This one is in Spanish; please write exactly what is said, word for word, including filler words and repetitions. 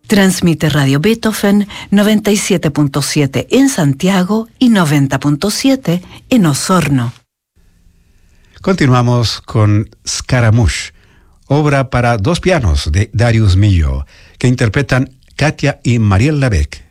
Transmite Radio Beethoven noventa y siete punto siete en Santiago y noventa punto siete en Osorno. Continuamos con Scaramouche, obra para dos pianos de Darius Milhaud, que interpretan Katia y Marielle Labec.